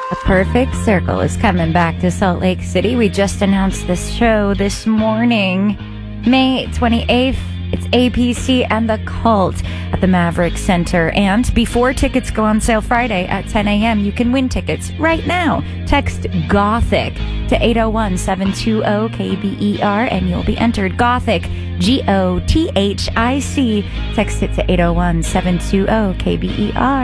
A Perfect Circle is coming back to Salt Lake City. We just announced this show this morning, May 28th. It's APC and the Cult at the Maverick Center. And before tickets go on sale Friday at 10 a.m., you can win tickets right now. Text GOTHIC to 801-720-KBER and you'll be entered. GOTHIC, GOTHIC. Text it to 801-720-KBER.